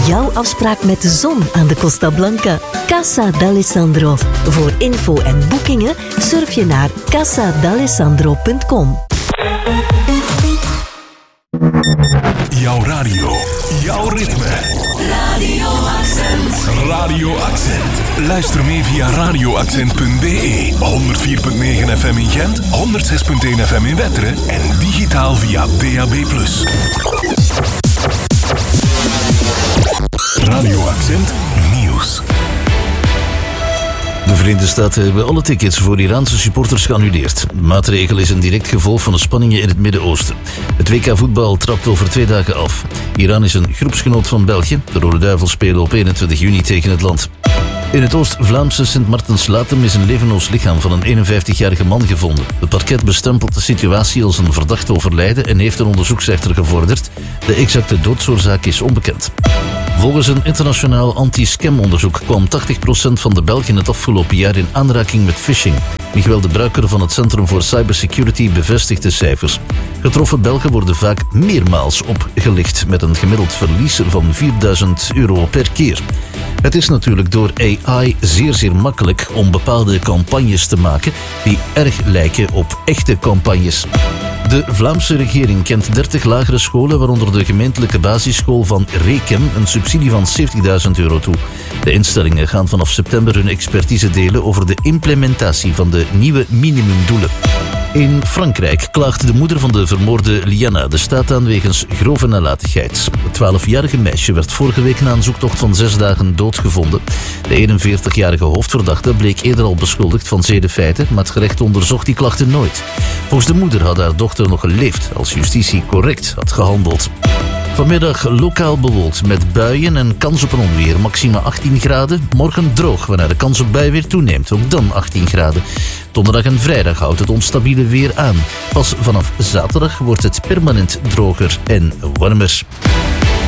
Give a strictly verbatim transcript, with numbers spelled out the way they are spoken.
jouw afspraak met de zon aan de Costa Blanca. Casa d'Alessandro. Voor info en boekingen surf je naar casa d'alessandro punt com. Jouw radio, jouw ritme. Radio Accent. Radio Accent. Luister mee via radio accent punt b e. honderd vier komma negen F M in Gent, honderd zes komma één F M in Wetteren en digitaal via D A B plus. Radio Accent Nieuws. De Verenigde Staten hebben alle tickets voor Iraanse supporters geannuleerd. De maatregel is een direct gevolg van de spanningen in het Midden-Oosten. Het W K voetbal trapt over twee dagen af. Iran is een groepsgenoot van België. De Rode Duivels spelen op eenentwintig juni tegen het land. In het Oost-Vlaamse Sint-Martens-Latem is een levenloos lichaam van een eenenvijftigjarige man gevonden. Het parket bestempelt de situatie als een verdacht overlijden en heeft een onderzoeksrechter gevorderd. De exacte doodsoorzaak is onbekend. Volgens een internationaal anti-scam-onderzoek kwam tachtig procent van de Belgen het afgelopen jaar in aanraking met phishing. Michael de Bruiker van het Centrum voor Cybersecurity bevestigt de cijfers. Getroffen Belgen worden vaak meermaals opgelicht met een gemiddeld verlies van vierduizend euro per keer. Het is natuurlijk door A I zeer zeer makkelijk om bepaalde campagnes te maken die erg lijken op echte campagnes. De Vlaamse regering kent dertig lagere scholen, waaronder de gemeentelijke basisschool van Rekem, een subsidie van zeventigduizend euro toe. De instellingen gaan vanaf september hun expertise delen over de implementatie van de nieuwe minimumdoelen. In Frankrijk klaagt de moeder van de vermoorde Liana de staat aan wegens grove nalatigheid. Het twaalfjarige meisje werd vorige week na een zoektocht van zes dagen doodgevonden. De eenenveertigjarige hoofdverdachte bleek eerder al beschuldigd van zedenfeiten, maar het gerecht onderzocht die klachten nooit. Volgens de moeder had haar dochter nog geleefd als justitie correct had gehandeld. Vanmiddag lokaal bewolkt met buien en kans op een onweer, maxima achttien graden. Morgen droog, wanneer de kans op bui weer toeneemt, ook dan achttien graden. Donderdag en vrijdag houdt het onstabiele weer aan. Pas vanaf zaterdag wordt het permanent droger en warmer.